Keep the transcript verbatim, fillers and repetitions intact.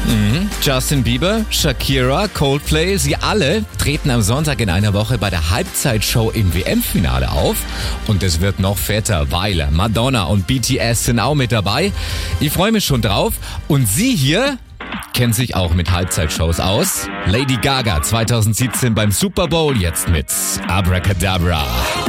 Justin Bieber, Shakira, Coldplay, sie alle treten am Sonntag in einer Woche bei der Halbzeitshow im W M-Finale auf. Und es wird noch fetter, weil Madonna und B T S sind auch mit dabei. Ich freue mich schon drauf. Und sie hier kennt sich auch mit Halbzeitshows aus. Lady Gaga zwanzig siebzehn beim Super Bowl, jetzt mit Abracadabra.